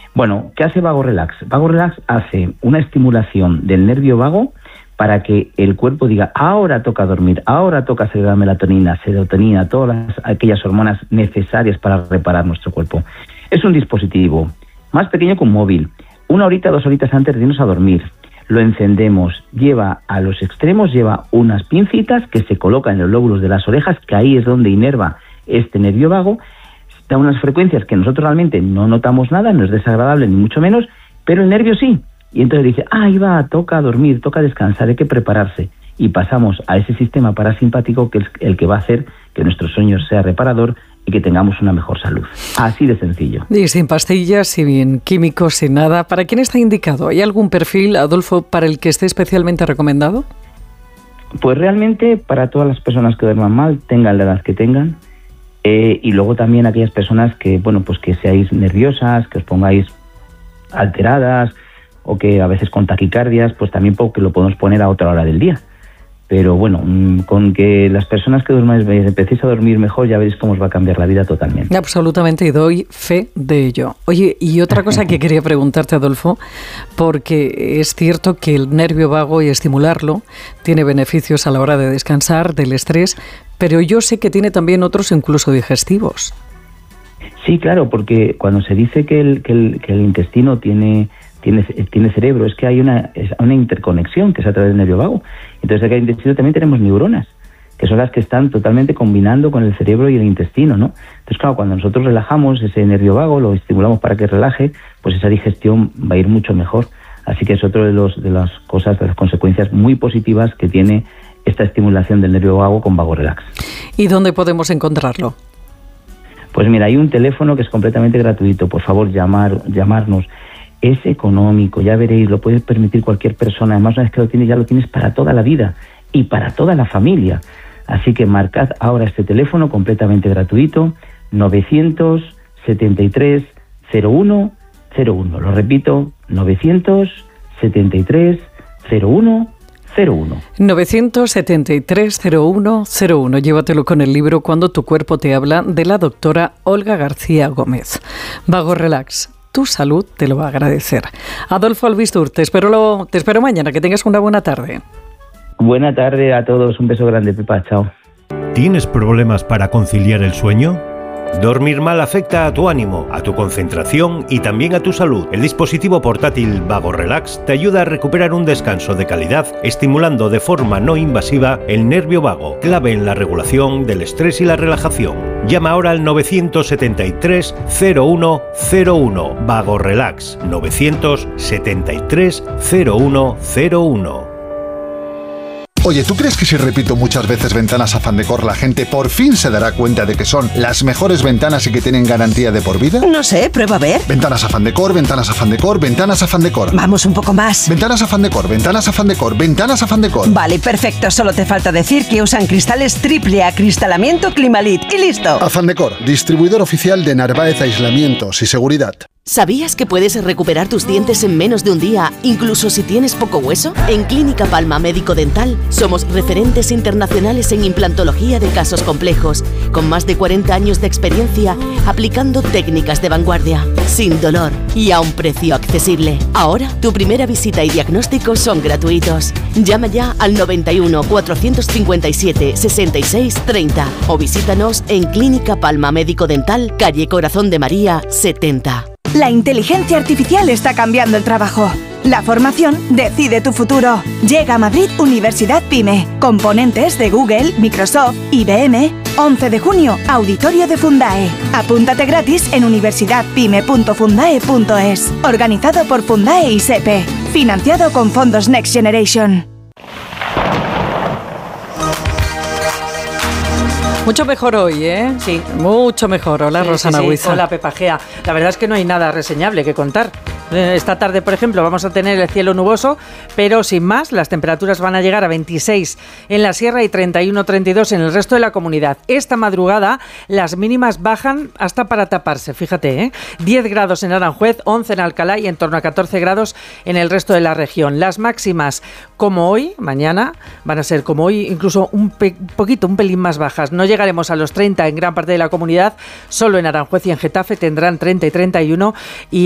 Bueno, ¿qué hace Vago Relax? Vago Relax hace una estimulación del nervio vago para que el cuerpo diga, ahora toca dormir, ahora toca segregar melatonina, serotonina, todas aquellas hormonas necesarias para reparar nuestro cuerpo. Es un dispositivo más pequeño que un móvil. 1 horita, 2 horitas antes de irnos a dormir. Lo encendemos, lleva a los extremos, lleva unas pincitas que se colocan en los lóbulos de las orejas, que ahí es donde inerva este nervio vago. Da unas frecuencias que nosotros realmente no notamos nada, no es desagradable ni mucho menos, pero el nervio sí. Y entonces dice, ahí va, toca dormir, toca descansar, hay que prepararse. Y pasamos a ese sistema parasimpático que es el que va a hacer que nuestro sueño sea reparador y que tengamos una mejor salud. Así de sencillo. Y sin pastillas, sin químicos, sin nada. ¿Para quién está indicado? ¿Hay algún perfil, Adolfo, para el que esté especialmente recomendado? Pues realmente para todas las personas que duerman mal, tengan la edad que tengan, y luego también aquellas personas que, bueno, pues que seáis nerviosas, que os pongáis alteradas, o que a veces con taquicardias, pues también porque lo podemos poner a otra hora del día. Pero bueno, con que las personas que durmáis empecéis a dormir mejor, ya veréis cómo os va a cambiar la vida totalmente. Absolutamente, y doy fe de ello. Oye, y otra cosa que quería preguntarte, Adolfo, porque es cierto que el nervio vago y estimularlo tiene beneficios a la hora de descansar, del estrés, pero yo sé que tiene también otros incluso digestivos. Sí, claro, porque cuando se dice que el intestino tiene cerebro, es que hay una interconexión que es a través del nervio vago. Entonces, en el intestino también tenemos neuronas, que son las que están totalmente combinando con el cerebro y el intestino, ¿no? Entonces, claro, cuando nosotros relajamos ese nervio vago, lo estimulamos para que relaje, pues esa digestión va a ir mucho mejor. Así que es otro de las cosas, de las consecuencias muy positivas que tiene esta estimulación del nervio vago con Vago Relax. ¿Y dónde podemos encontrarlo? Pues mira, hay un teléfono que es completamente gratuito. Por favor, llamarnos. Es económico, ya veréis, lo puede permitir cualquier persona. Además, una vez que lo tienes, ya lo tienes para toda la vida y para toda la familia. Así que marcad ahora este teléfono completamente gratuito, 973 01 01. Lo repito, 973 01 01. 973 01 01. Llévatelo con el libro Cuando tu cuerpo te habla, de la doctora Olga García Gómez. Vago Relax. Tu salud te lo va a agradecer. Adolfo Albistur, te espero mañana. Que tengas una buena tarde. Buena tarde a todos. Un beso grande, Pepa. Chao. ¿Tienes problemas para conciliar el sueño? Dormir mal afecta a tu ánimo, a tu concentración y también a tu salud. El dispositivo portátil Vago Relax te ayuda a recuperar un descanso de calidad, estimulando de forma no invasiva el nervio vago, clave en la regulación del estrés y la relajación. Llama ahora al 973 0101. Vago Relax, 973 0101. Oye, ¿tú crees que si repito muchas veces Ventanas Afán Decor, la gente por fin se dará cuenta de que son las mejores ventanas y que tienen garantía de por vida? No sé, prueba a ver. Ventanas Afán Decor, Ventanas Afán Decor, Ventanas Afán Decor. Vamos un poco más. Ventanas Afán Decor, Ventanas Afán Decor, Ventanas Afán Decor. Vale, perfecto. Solo te falta decir que usan cristales triple acristalamiento Climalit y listo. Afán Decor, distribuidor oficial de Narváez Aislamientos y Seguridad. ¿Sabías que puedes recuperar tus dientes en menos de un día, incluso si tienes poco hueso? En Clínica Palma Médico Dental somos referentes internacionales en implantología de casos complejos, con más de 40 años de experiencia aplicando técnicas de vanguardia, sin dolor y a un precio accesible. Ahora, tu primera visita y diagnóstico son gratuitos. Llama ya al 91 457 66 30 o visítanos en Clínica Palma Médico Dental, calle Corazón de María 70. La inteligencia artificial está cambiando el trabajo. La formación decide tu futuro. Llega a Madrid Universidad PyME. Componentes de Google, Microsoft, IBM. 11 de junio, Auditorio de Fundae. Apúntate gratis en universidadpyme.fundae.es. Organizado por Fundae y SEPE. Financiado con fondos Next Generation. Mucho mejor hoy, ¿eh? Sí. Mucho mejor. Hola, sí, Rosana Huiza. Hola, Pepa Gea. La verdad es que no hay nada reseñable que contar. Esta tarde, por ejemplo, vamos a tener el cielo nuboso, pero sin más, las temperaturas van a llegar a 26 en la sierra y 31-32 en el resto de la comunidad. Esta madrugada las mínimas bajan hasta para taparse, fíjate, ¿eh? 10 grados en Aranjuez, 11 en Alcalá y en torno a 14 grados en el resto de la región. Las máximas, como hoy, mañana, van a ser como hoy, incluso un pelín más bajas. No llegaremos a los 30 en gran parte de la comunidad, solo en Aranjuez y en Getafe tendrán 30 y 31 y